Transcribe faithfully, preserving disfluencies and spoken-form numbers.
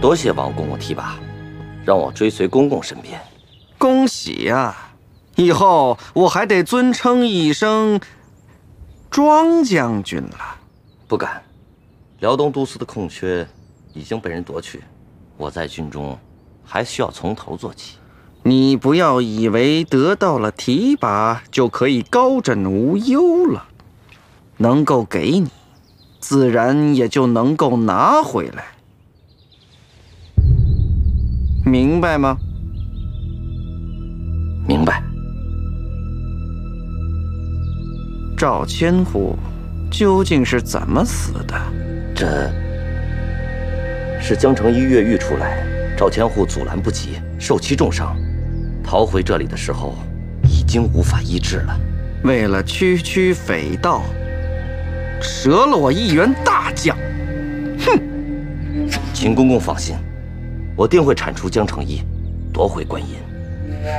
多谢王公公提拔，让我追随公公身边。 恭喜呀！以后我还得尊称一声庄将军了。 不敢，辽东都司的空缺已经被人夺去，我在军中还需要从头做起。 你不要以为得到了提拔就可以高枕无忧了，能够给你，自然也就能够拿回来，明白吗？ 明白。 赵千户究竟是怎么死的？ 这是江城一越狱出来，赵千户阻拦不及，受其重伤，逃回这里的时候已经无法医治了。 为了区区匪盗，折了我一员大将，哼！ 请公公放心，我定会铲除江城一，夺回官银。